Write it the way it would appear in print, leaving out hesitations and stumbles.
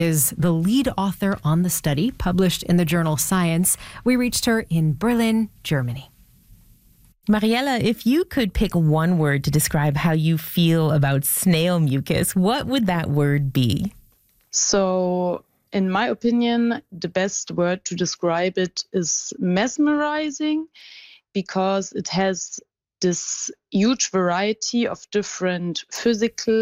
is the lead author on the study, published in the journal Science. We reached her in Berlin, Germany. Mariella, if you could pick one word to describe how you feel about snail mucus, what would that word be? So, in my opinion, the best word to describe it is mesmerizing, because it has this huge variety of different physical